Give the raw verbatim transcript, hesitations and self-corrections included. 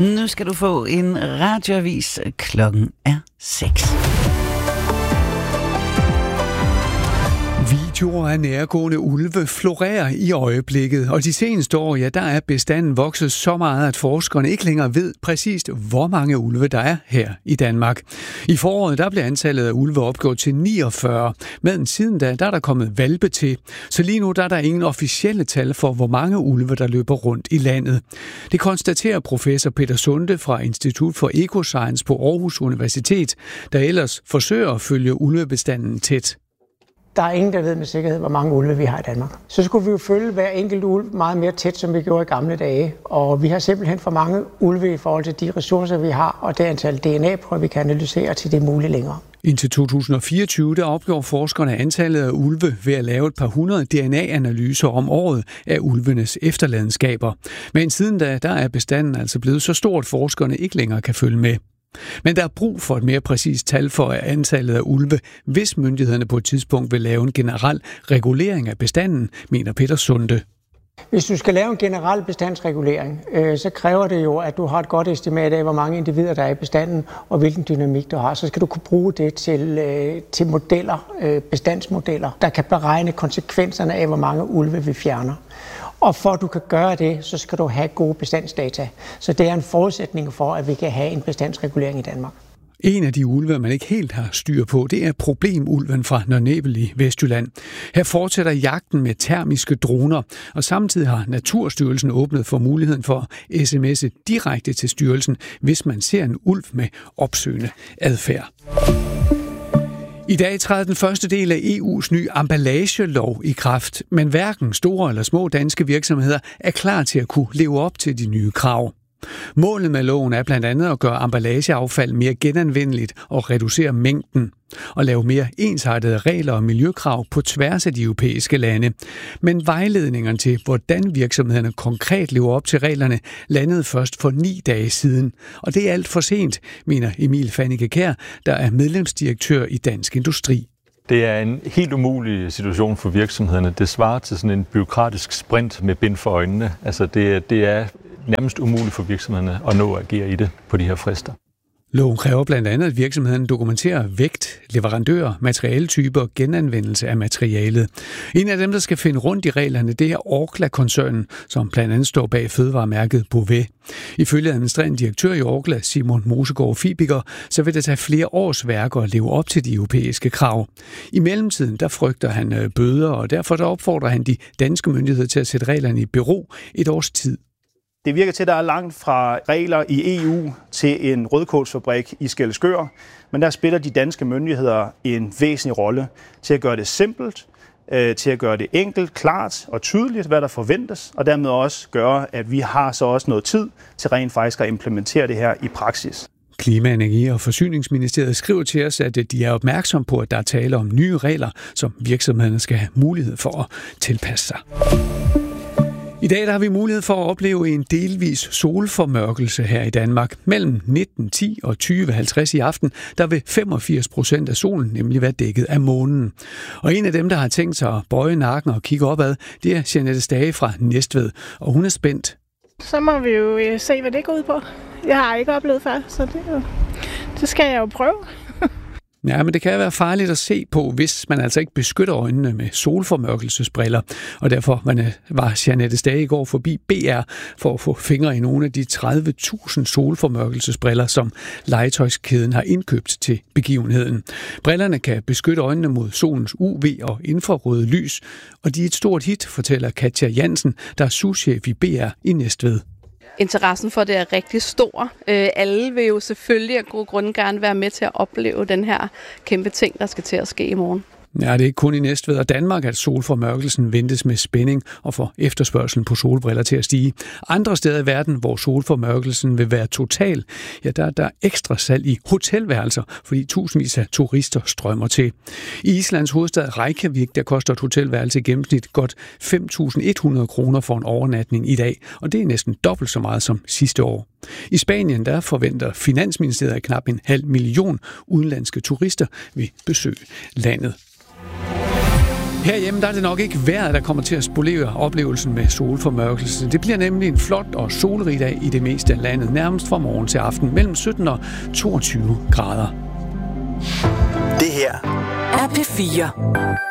Nu skal du få en radioavis. Klokken er seks. Videoer af nærgående ulve florerer i øjeblikket, og de seneste år, ja, der er bestanden vokset så meget, at forskerne ikke længere ved præcist, hvor mange ulve der er her i Danmark. I foråret, der blev antallet af ulve opgjort til niogfyrre, men siden da, der er der kommet hvalpe til. Så lige nu, der er der ingen officielle tal for, hvor mange ulve, der løber rundt i landet. Det konstaterer professor Peter Sunde fra Institut for Ecoscience på Aarhus Universitet, der ellers forsøger at følge ulvebestanden tæt. Der er ingen, der ved med sikkerhed, hvor mange ulve vi har i Danmark. Så skulle vi jo følge hver enkelt ulv meget mere tæt, som vi gjorde i gamle dage. Og vi har simpelthen for mange ulve i forhold til de ressourcer, vi har, og det antal D N A-prøver, vi kan analysere til det er muligt længere. Indtil to tusind og fireogtyve, der opgjorde forskerne antallet af ulve ved at lave et par hundrede D N A-analyser om året af ulvenes efterladenskaber. Men siden da, der er bestanden altså blevet så stort, at forskerne ikke længere kan følge med. Men der er brug for et mere præcist tal for antallet af ulve, hvis myndighederne på et tidspunkt vil lave en generel regulering af bestanden, mener Peter Sunde. Hvis du skal lave en generel bestandsregulering, øh, så kræver det jo, at du har et godt estimat af, hvor mange individer der er i bestanden, og hvilken dynamik du har. Så skal du kunne bruge det til, øh, til modeller, øh, bestandsmodeller, der kan beregne konsekvenserne af, hvor mange ulve vi fjerner. Og for at du kan gøre det, så skal du have gode bestandsdata. Så det er en forudsætning for, at vi kan have en bestandsregulering i Danmark. En af de ulve, man ikke helt har styr på, det er problemulven fra Nørre Nebel i Vestjylland. Her fortsætter jagten med termiske droner, og samtidig har Naturstyrelsen åbnet for muligheden for at sms'e direkte til styrelsen, hvis man ser en ulv med opsøgende adfærd. I dag træder den første del af E U's nye emballagelov i kraft, men hverken store eller små danske virksomheder er klar til at kunne leve op til de nye krav. Målet med loven er blandt andet at gøre emballageaffald mere genanvendeligt og reducere mængden, og lave mere ensartede regler og miljøkrav på tværs af de europæiske lande. Men vejledningerne til, hvordan virksomhederne konkret lever op til reglerne, landede først for ni dage siden. Og det er alt for sent, mener Emil Fannike Kjær, der er medlemsdirektør i Dansk Industri. Det er en helt umulig situation for virksomhederne. Det svarer til sådan en bureaukratisk sprint med bind for øjnene. Altså det, det er nærmest umuligt for virksomhederne at nå at agere i det på de her frister. Loven kræver blandt andet, at virksomheden dokumenterer vægt, leverandører, materialetyper og genanvendelse af materialet. En af dem, der skal finde rundt i reglerne, det er Orkla-koncernen, som blandt andet står bag fødevaremærket Beauvais. Ifølge administrerende direktør i Orkla, Simon Mosegaard Fibiger, så vil det tage flere års værk at leve op til de europæiske krav. I mellemtiden, der frygter han bøder, og derfor der opfordrer han de danske myndigheder til at sætte reglerne i bero et års tid. Det virker til, at der er langt fra regler i E U til en rødkålsfabrik i Skælskør, men der spiller de danske myndigheder en væsentlig rolle til at gøre det simpelt, til at gøre det enkelt, klart og tydeligt, hvad der forventes, og dermed også gøre, at vi har så også noget tid til rent faktisk at implementere det her i praksis. Klima-, Energi- og Forsyningsministeriet skriver til os, at de er opmærksom på, at der er tale om nye regler, som virksomhederne skal have mulighed for at tilpasse sig. I dag der har vi mulighed for at opleve en delvis solformørkelse her i Danmark. Mellem nitten ti og tyve halvtreds i aften, der vil femogfirs procent af solen nemlig være dækket af månen. Og en af dem, der har tænkt sig at bøje nakken og kigge opad, det er Jeanette Stage fra Næstved, og hun er spændt. Så må vi jo se, hvad det går ud på. Jeg har ikke oplevet før, så det, det skal jeg jo prøve. Ja, men det kan være farligt at se på, hvis man altså ikke beskytter øjnene med solformørkelsesbriller. Og derfor var Jeanette Stage i går forbi B R for at få fingre i nogle af de tredive tusind solformørkelsesbriller, som legetøjskæden har indkøbt til begivenheden. Brillerne kan beskytte øjnene mod solens U V og infrarøde lys, og de er et stort hit, fortæller Katja Jansen, der er souschef i B R i Næstved. Interessen for det er rigtig stor. Alle vil jo selvfølgelig af gode grunde gerne være med til at opleve den her kæmpe ting, der skal til at ske i morgen. Ja, det er ikke kun i Næstved og Danmark, at solformørkelsen ventes med spænding og får efterspørgselen på solbriller til at stige. Andre steder i verden, hvor solformørkelsen vil være total, ja, der er der ekstra salg i hotelværelser, fordi tusindvis af turister strømmer til. I Islands hovedstad Reykjavik, der koster et hotelværelse i gennemsnit godt fem tusind et hundrede kroner for en overnatning i dag, og det er næsten dobbelt så meget som sidste år. I Spanien, der forventer Finansministeriet knap en halv million udenlandske turister vil besøge landet. Herhjemme der er det nok ikke vejret, der kommer til at spolere oplevelsen med solformørkelse. Det bliver nemlig en flot og solrig dag i det meste af landet, nærmest fra morgen til aften, mellem sytten og toogtyve grader. Det her er P fire.